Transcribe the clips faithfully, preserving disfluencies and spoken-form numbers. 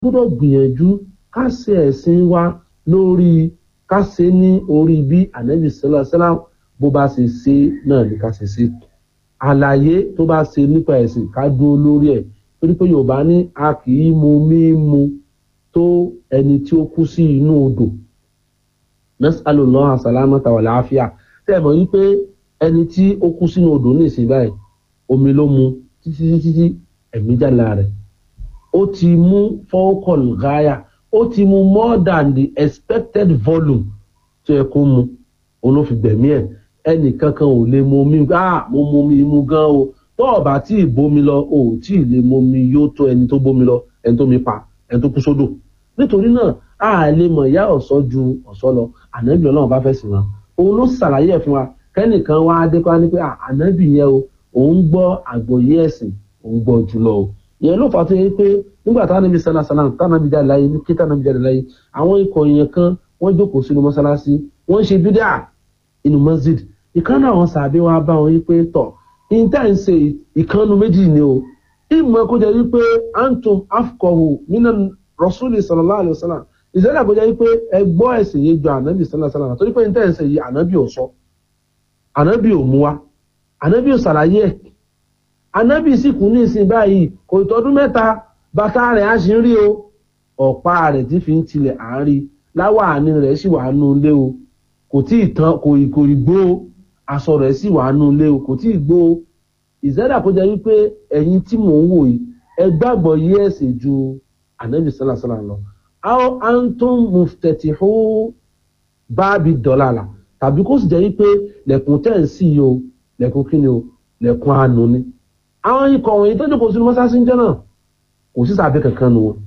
gbọ́dọ̀ gbìyànjú ká ṣe ẹ̀sìn wa lórí ká ṣe ní orí bí ànábì sallallahu alaihi wasallam bó bá ṣe ṣe náà ní ká ṣe ṣe àlàyé tó bá ṣe nípa ẹ̀sìn ká dúró lórí ẹ̀ torí pé Yorùbá ní a kì í mu mímu tó ẹni tí ó kú sí inú odò nas'alullaha salamata wal afiya tẹ́ ẹ̀ mọ̀ wípé ẹni tí ó kú sínú odò ní ìsìn báyìí omi ló mu títí títí ẹ̀mí jáde rẹ̀ ó ti mú fọ́ọ̀kọ̀l gáyà ó ti mú more than the expected volume tó yẹ kó mu òun ló fi gbẹ̀mí ẹ̀ ẹnì kankan ò lè mu omi ah mo mu omi mu gan o tó ọ̀bà tí ì bomi lọ ò tí ì lè mu omi yóò tó ẹni tó bomi lọ ẹni tó mi pa ẹni tó kú sódò nítorí náà a lè mọ̀ ìyá ọ̀sọ́ ju ọ̀sọ́ lọ ànábì Ọlọ́run bá fẹ́ sìn wọn òun ló ṣàlàyé ẹ̀ fún wa kẹ́nìkan wá dé kọ́ ní pé ànábì yẹn o òun gbọ́ àgbọ́yé ẹ̀sìn òun gbọ́ jùlọ o ìyẹn ló fà á tó yẹ pé nígbà táwọn níbi sálà sálà táwọn níbi jáde láyé ní kí táwọn níbi jáde láyé àwọn ikọ̀ yẹn kan wọ́n jókòó sínú mọ́sálásí wọ́n ń ṣe bídà inú masjid ìkànnì àwọn sàbí wa bá wọn yí pé tọ̀ intan ṣe ìkànnì méjì ni o ìmọ̀ kó jẹ́ wípé antum afqahu minan rasuli sallallahu alaihi wasallam ìṣẹ́lẹ̀ kó jẹ́ wípé ẹgbọ́ ẹ̀sìn yìí jọ ànábì sallallahu alaihi wasallam torí pé intan ṣe yìí ànábì ò sọ ànábì ò mú wa ànábì ò ṣàlàyé ẹ̀ ànábì sì kú ní ìsìn báyìí kò tọdún mẹ́ta bàtà rẹ̀ á ṣe ń rí o ọ̀pá rẹ̀ tí fi ń tilẹ̀ àárín láwàání rẹ̀ sì wà nù lé o kò tí ì tán kò ì kò ì gbó aṣọ rẹ̀ sì wà nù lé o kò tí ì gbó ìṣẹ́lẹ̀ kó jẹ́ wípé ẹ̀yin tí mò ń wò yìí ẹ gbàgbọ́ yí ẹ̀sìn ju ànábì sallallahu alaihi wasallam lọ aw antum muftatihu báàbí dọ̀làlà tàbí kó sì jẹ́ wípé lẹ̀kùn tẹ̀ ń sí yìí o lẹ̀kùn kí ni o lẹ̀kùn àánú ni àwọn ikọ̀ wọ̀nyí tó jókòó sínú mọ́sáàsì ń jẹ́ náà kò sí sàbẹ̀ kankan nínú wọn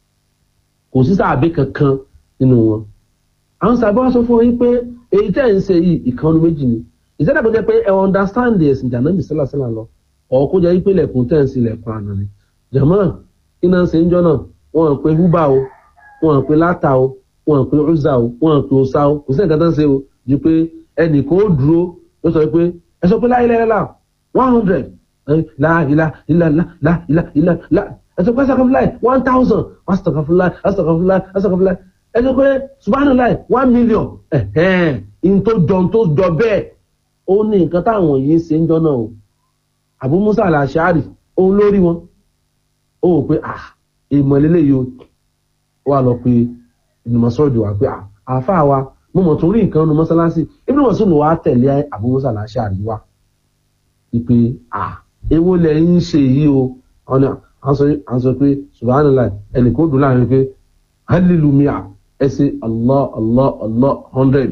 kò sí sàbẹ̀ kankan nínú wọn àwọn sàbẹ̀ wá sọ fún wọn wípé èyí tẹ̀ ń ṣe yìí ìkànnì méjì ni ìṣẹ́dá kó jẹ́ pé ẹ understand the ẹ̀sìn jàǹdàbí sallallahu alaihi wasallam lọ ọ̀ kó jẹ́ wípé lẹ̀kùn tẹ̀ ń sí lẹ̀kùn àánú ni jàmọ́ iná ṣe ń jọ náà wọ́n pe húbà o wọ́n pe látà o wọ́n pe ọ̀zà o wọ́n pe ọ̀sà o kò sí nǹkan tó ń ṣe o ju pé ẹnì kan ó dúró ó sọ pé ẹ sọ pé láyé lẹ́yìn one hundred la ilaha illallah la ilaha illallah ẹ sọ pé astaghfirullah one thousand astaghfirullah astaghfirullah astaghfirullah ẹ sọ pé subhanallah one million ẹ̀hẹ́n in tó jọ tó jọ bẹ́ẹ̀ ó ní nǹkan táwọn yìí ṣe ń jọ náà o Abu Musa al-Ash'ari òun lórí wọn ó wò pé ah ìmọ̀lélẹ́ yìí ó wà lọ pé Ibn Mas'ud wà pé ah àáfàá wa mo mọ̀ tó rí nǹkan nu mọ́sálásí Ibn Mas'ud wà tẹ̀lé Abu Musa al-Ash'ari wá ìpè ah èwo lẹ̀ ń ṣe yìí o ọ̀nà à ń sọ pé subhanallah ẹnì kó dùn láàrin pé hallelujah ẹ ṣe allah allah allah hundred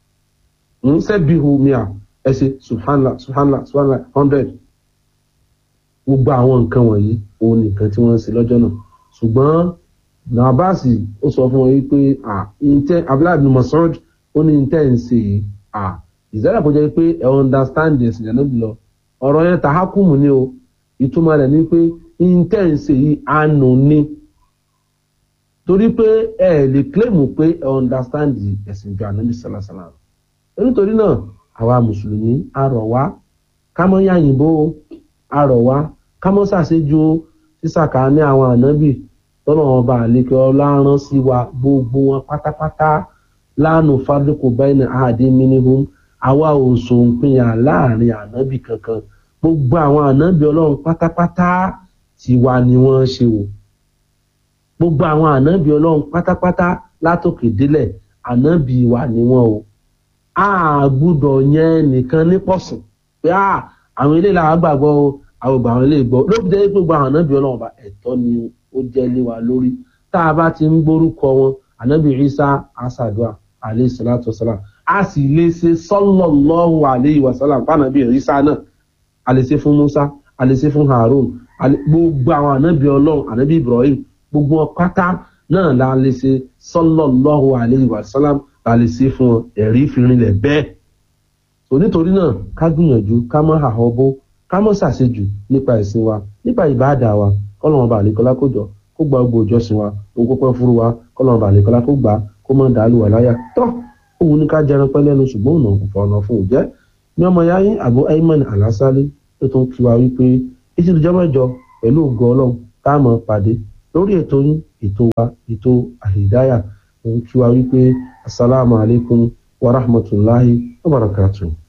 ń sẹ́bìhù mìà ẹ ṣe subhanallah subhanallah subhanallah hundred gbogbo àwọn nǹkan wọ̀nyí òun nìkan tí wọ́n ń ṣe lọ́jọ́ náà ṣùgbọ́n nàbàṣì ó sọ fún wọn yìí pé ah intẹ Abdullah ibn Mas'ud ó ní intẹ ń ṣe yìí ah ìzára kò jẹ́ pé ẹ understand this ìjànà bí lọ ọ̀rọ̀ yẹn tàhákùmù ni o ìtumọ̀ rẹ̀ ni pé intense yìí àánú ni torí pé ẹ lè claim pé ẹ understand ẹ̀sìn ìjọ ànábì sallallahu alaihi wasallam nítorí náà àwa mùsùlùmí arọ̀ wá ká mọ́ yáyìnbó arọ̀ wá ká mọ́ ṣàṣejù sísàkà ní àwọn ànábì tọ́nà ọba àlékè ọlọ́run sí wa gbogbo wọn pátápátá lánàá fádùkù bayna ahadin minhum àwa ò sòǹpinya láàrin ànábì kankan gbogbo àwọn ànábì ọlọ́run pátápátá tiwa ni wọ́n ṣe wò gbogbo àwọn ànábì ọlọ́run pátápátá látòkè délẹ̀ ànábì wa ni wọ́n o a gbúdọ̀ yẹn nìkan ní pọ̀sùn pé àwọn ilé làwọn gbàgbọ́ o àwọn ògbà àwọn ilé gbọ́ ló fi jẹ́ gbogbo àwọn ànábì ọlọ́run ọba ẹ̀tọ́ ni ó jẹ́ lé wa lórí tá a bá ti ń gbórúkọ wọn ànábì Ìsá asàdúà alayhi salatu wasalam a sì lè ṣe sallallahu alayhi wasallam fánàbí Ìsá náà a lè ṣe fún Musa a lè ṣe fún Harun gbogbo àwọn ànábì ọlọ́run ànábì Ibrahim gbogbo pátá náà la lè ṣe sallallahu alayhi wasallam la lè ṣe fún ẹ̀rí ìfirinlẹ̀ bẹ́ẹ̀ so nítorí náà ká gbìyànjú ká má àhọ́bó ká má ṣàṣejù nípa ẹ̀sìn wa nípa ìbáàdà wa kọ́lọ́run bá àlékọ́lá kó jọ kó gba gbogbo ìjọsìn wa òun kó pẹ́ fúru wa kọ́lọ́run bá àlékọ́lá kó gbà kó má dàálù wà láyà tọ́ òun ní ká jẹran pẹ́ lẹ́nu ṣùgbọ́n ọ̀nà kò fọ̀nà fún òjẹ́ ní ọmọ yáyín Abu Ayman Al-Asali tó tún kí wa wípé ìṣèlú jọmọjọ pẹ̀lú ògo Ọlọ́run ká mọ̀ pàdé lórí ètò yín ètò wa ètò Al-Hidayah òun kí wa wípé asalaamu alaykum wa rahmatulahi wa barakatuh.